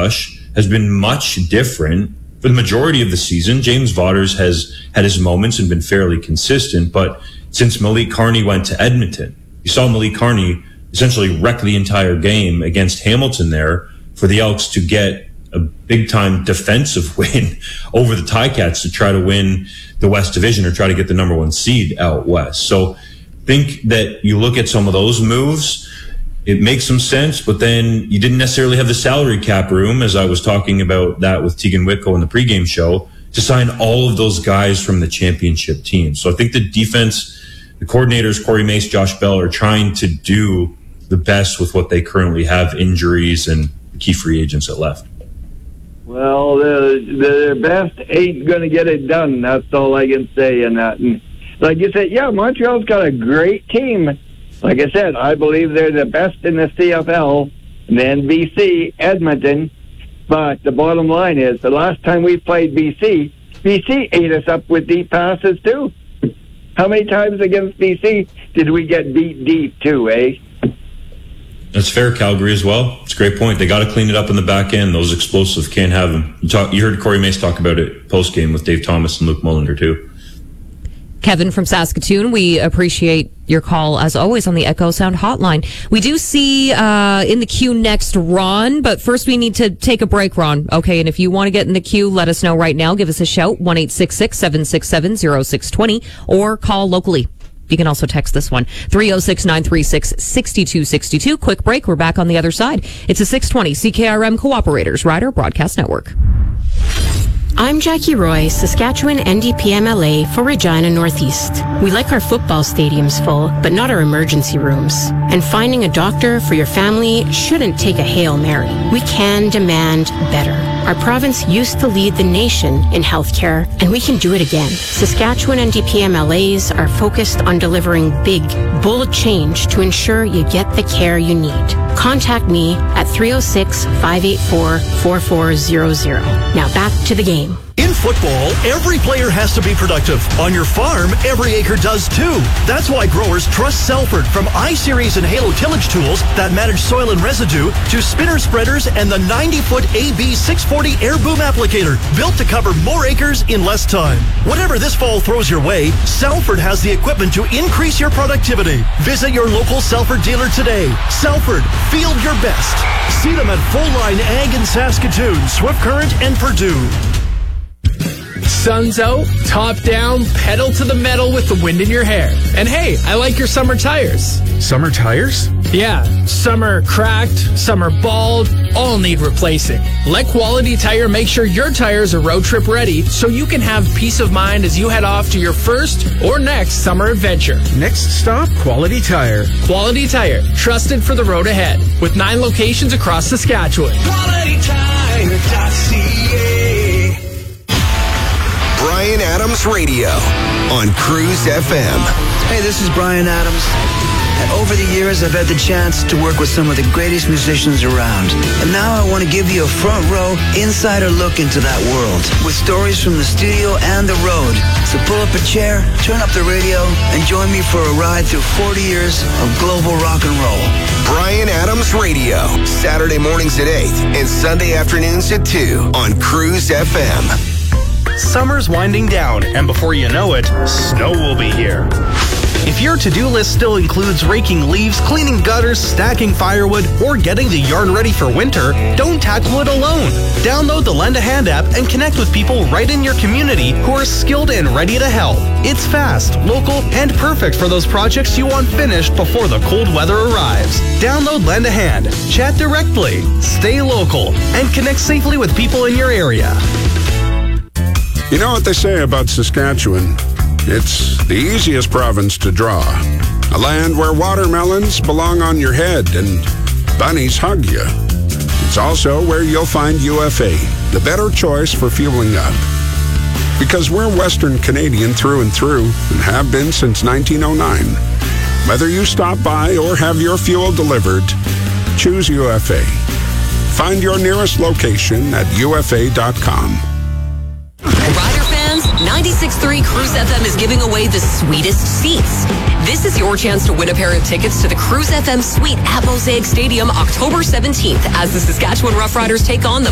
rush has been much different for the majority of the season. James Vaughters has had his moments and been fairly consistent, but since Malik Carney went to Edmonton, you saw Malik Carney essentially wreck the entire game against Hamilton there for the Elks to get a big-time defensive win over the Ticats to try to win the West Division or try to get the number one seed out west. So I think that you look at some of those moves, it makes some sense, but then you didn't necessarily have the salary cap room, as I was talking about that with Tegan Whitco in the pregame show, to sign all of those guys from the championship team. So I think the defense, the coordinators, Corey Mace, Josh Bell, are trying to do the best with what they currently have, injuries and key free agents that left. Well, the best ain't going to get it done. That's all I can say in that. And like you said, yeah, Montreal's got a great team. Like I said, I believe they're the best in the CFL, and then BC, Edmonton. But the bottom line is, the last time we played BC ate us up with deep passes too. How many times against BC did we get beat deep too, eh? That's fair. Calgary as well. It's a great point. They got to clean it up in the back end. Those explosive can't have them. You heard Corey Mace talk about it post-game with Dave Thomas and Luke Mullender too. Kevin from Saskatoon, we appreciate your call, as always, on the Echo Sound hotline. We do see in the queue next Ron, but first we need to take a break, Ron. Okay, and if you want to get in the queue, let us know right now. Give us a shout, 1-866-767-0620, or call locally. You can also text this one, 306-936-6262. Quick break. We're back on the other side. It's a 620 CKRM Cooperators Rider Broadcast Network. I'm Jackie Roy, Saskatchewan NDPMLA for Regina Northeast. We like our football stadiums full, but not our emergency rooms. And finding a doctor for your family shouldn't take a Hail Mary. We can demand better. Our province used to lead the nation in healthcare, and we can do it again. Saskatchewan NDPMLAs are focused on delivering big, bold change to ensure you get the care you need. Contact me at 306-584-4400. Now back to the game. In football, every player has to be productive. On your farm, every acre does too. That's why growers trust Salford, from I-Series and Halo tillage tools that manage soil and residue to spinner spreaders and the 90-foot AB640 air boom applicator, built to cover more acres in less time. Whatever this fall throws your way, Salford has the equipment to increase your productivity. Visit your local Salford dealer today. Salford, field your best. See them at Full Line Ag in Saskatoon, Swift Current, and Purdue. Sun's out, top down, pedal to the metal with the wind in your hair. And hey, I like your summer tires. Summer tires? Yeah, some are cracked, some are bald, all need replacing. Let Quality Tire make sure your tires are road trip ready so you can have peace of mind as you head off to your first or next summer adventure. Next stop, Quality Tire. Quality Tire, trusted for the road ahead, with 9 locations across Saskatchewan. QualityTire.ca. Bryan Adams Radio on Cruise FM. Hey, this is Bryan Adams. And over the years, I've had the chance to work with some of the greatest musicians around. And now I want to give you a front row, insider look into that world with stories from the studio and the road. So pull up a chair, turn up the radio, and join me for a ride through 40 years of global rock and roll. Bryan Adams Radio, Saturday mornings at 8 and Sunday afternoons at 2 on Cruise FM. Summer's winding down, and before you know it, snow will be here. If your to-do list still includes raking leaves, cleaning gutters, stacking firewood, or getting the yard ready for winter, don't tackle it alone. Download the Lend a Hand app and connect with people right in your community who are skilled and ready to help. It's fast, local, and perfect for those projects you want finished before the cold weather arrives. Download Lend a Hand, chat directly, stay local, and connect safely with people in your area. You know what they say about Saskatchewan? It's the easiest province to draw. A land where watermelons belong on your head and bunnies hug you. It's also where you'll find UFA, the better choice for fueling up. Because we're Western Canadian through and through and have been since 1909. Whether you stop by or have your fuel delivered, choose UFA. Find your nearest location at ufa.com. Rider fans, 96.3 Cruise FM is giving away the sweetest seats. This is your chance to win a pair of tickets to the Cruise FM Suite at Mosaic Stadium October 17th as the Saskatchewan Roughriders take on the